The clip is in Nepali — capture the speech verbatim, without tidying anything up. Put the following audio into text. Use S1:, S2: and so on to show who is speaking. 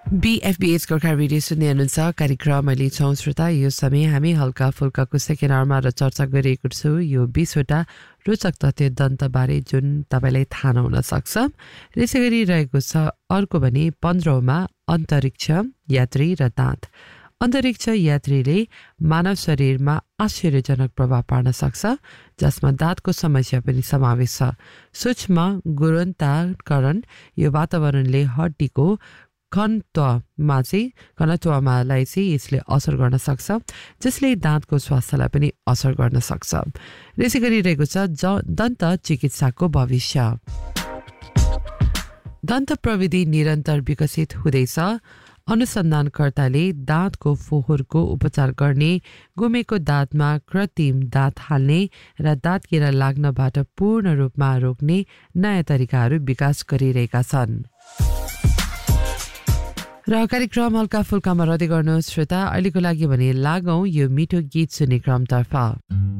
S1: बीएफबीएच गोर्खा रेडियो सुन्ने हुनुहुन्छ कार्यक्रम अहिले छौँ श्रोता यो समय हामी हल्का फुल्काको सेकेन्ड आवरमा र चर्चा गरिएको छु यो बीसवटा रोचक तथ्य दन्तबारे जुन तपाईँलाई थाहा नहुन सक्छ त्यसै गरी रहेको छ अर्को भने पन्ध्रौँमा अन्तरिक्ष यात्री र दाँत अन्तरिक्ष यात्रीले मानव शरीरमा आश्चर्यजनक प्रभाव पार्न सक्छ जसमा दाँतको समस्या पनि समावेश छ सूक्ष्म गुणवत्ताकरण यो वातावरणले हड्डीको घनत्वमा चाहिँ घनत्वमालाई चाहिँ यसले असर गर्न सक्छ जसले दाँतको स्वास्थ्यलाई पनि असर गर्न सक्छ त्यसै गरी रहेको छ दन्त चिकित्साको भविष्य दन्त प्रविधि निरन्तर विकसित हुँदैछ अनुसन्धानकर्ताले दाँतको फोहोरको उपचार गर्ने गुमेको दाँतमा कृत्रिम दाँत हाल्ने र दाँत किरा लाग्नबाट पूर्ण रूपमा रोक्ने नयाँ तरिकाहरू विकास गरिरहेका छन् र कार्यक्रम हल्का फुल्कामा रद्दै गर्नुहोस् श्रोता अहिलेको लागि भने लागौं यो मिठो गीत सुन्ने क्रमतर्फ